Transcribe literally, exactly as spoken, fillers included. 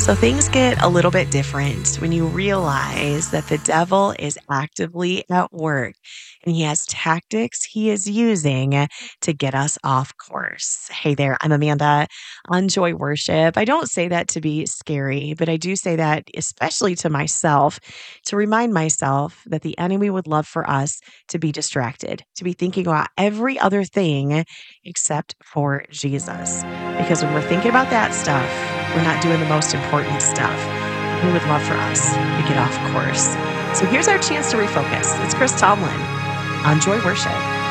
So things get a little bit different when you realize that the devil is actively at work and he has tactics he is using to get us off course. Hey there, I'm Amanda on Joy Worship. I don't say that to be scary, but I do say that especially to myself to remind myself that the enemy would love for us to be distracted, to be thinking about every other thing except for Jesus. Because when we're thinking about that stuff, we're not doing the most important stuff. He would love for us to get off course. So here's our chance to refocus. It's Chris Tomlin on Joy Worship.